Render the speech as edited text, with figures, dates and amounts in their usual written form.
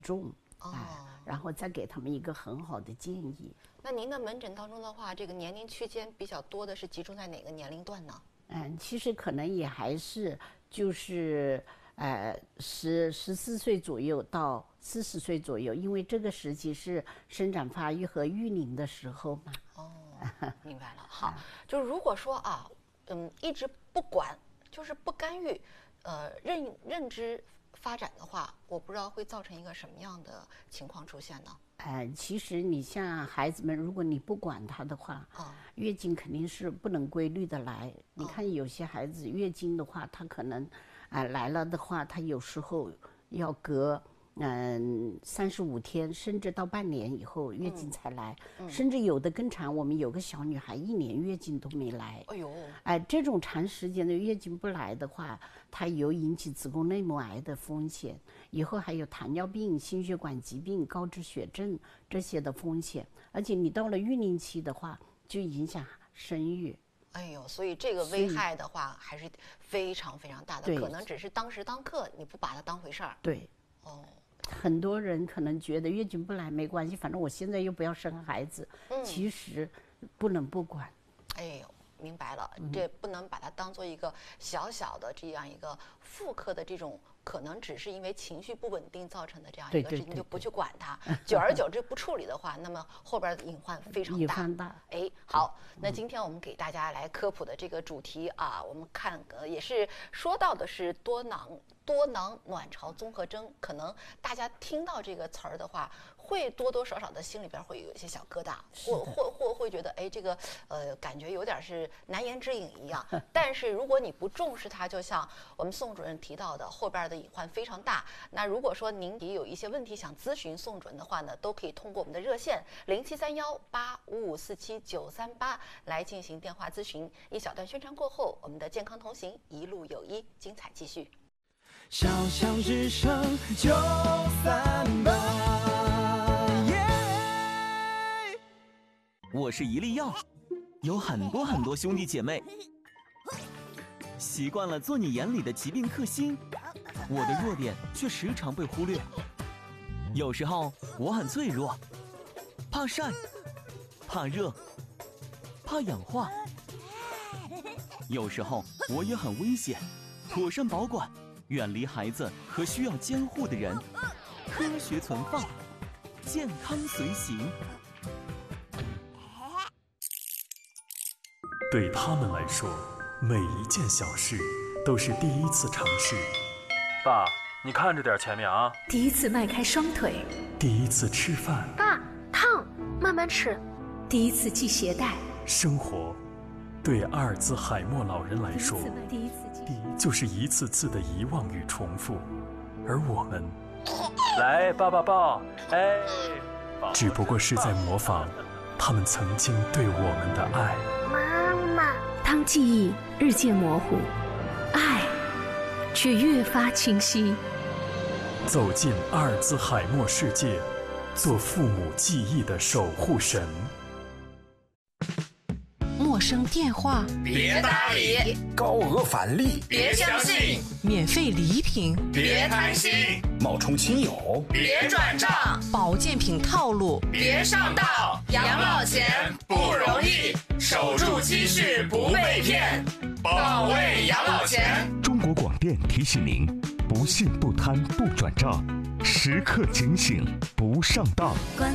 重，然后再给他们一个很好的建议。 那您的门诊当中的话，这个年龄区间比较多的是集中在哪个年龄段呢？ 其实可能也还是就是14岁左右到40岁左右，因为这个时期是生长发育和育龄的时候嘛。 明白了。好，就是如果说一直不管，就是不干预，认知发展的话，我不知道会造成一个什么样的情况出现呢？ 其实你像孩子们，如果你不管他的话，月经肯定是不能规律的来。你看有些孩子月经的话，他可能来了的话，他有时候要隔35天，甚至到半年以后月经才来，甚至有的更长。我们有个小女孩1年月经都没来。哎呦，这种长时间的月经不来的话，它有引起子宫内膜癌的风险，以后还有糖尿病、心血管疾病、高脂血症这些的风险。而且你到了育龄期的话，就影响生育。 哎呦，所以这个危害的话还是非常非常大的，可能只是当时当刻你不把它当回事儿。 对，很多人可能觉得月经不来没关系，反正我现在又不要生孩子，其实不能不管。 哎呦，明白了，这不能把它当做一个小小的这样一个妇科的这种，可能只是因为情绪不稳定造成的这样一个事情，就不去管它。久而久之不处理的话，那么后边的隐患非常大。好，那今天我们给大家来科普的这个主题我们看也是说到的是多囊卵巢综合征，可能大家听到这个词儿的话，会多多少少的心里边会有一些小疙瘩，或会觉得这个感觉有点是难言之隐一样。但是如果你不重视它，就像我们宋主任提到的，后边的隐患非常大。那如果说您也有一些问题想咨询宋主任的话呢，都可以通过我们的热线0731855547-938来进行电话咨询。一小段宣传过后，我们的健康同行一路有医，精彩继续。 小小只剩938。 我是一粒药，有很多兄弟姐妹，习惯了做你眼里的疾病克星，我的弱点却时常被忽略。有时候我很脆弱，怕晒，怕热，怕氧化。有时候我也很危险，妥善保管，远离孩子和需要监护的人，科学存放，健康随行。 对他们来说，每一件小事都是第一次尝试。 爸，你看着点前面啊！ 第一次迈开双腿， 第一次吃饭。 爸，烫，慢慢吃。第一次系鞋带。 生活，对阿尔兹海默老人来说，就是一次次的遗忘与重复，而我们， 来抱抱抱， 只不过是在模仿他们曾经对我们的爱。 妈妈，当记忆日渐模糊，爱却越发清晰。 走进阿尔兹海默世界，做父母记忆的守护神。 陌生电话别搭理， 高额返利别相信， 免费礼品别贪心， 冒充亲友别转账， 保健品套路别上当。养老钱不容易，守住积蓄不被骗，保卫养老钱。 中国广电提醒您：不信不贪不转账，时刻警醒不上当。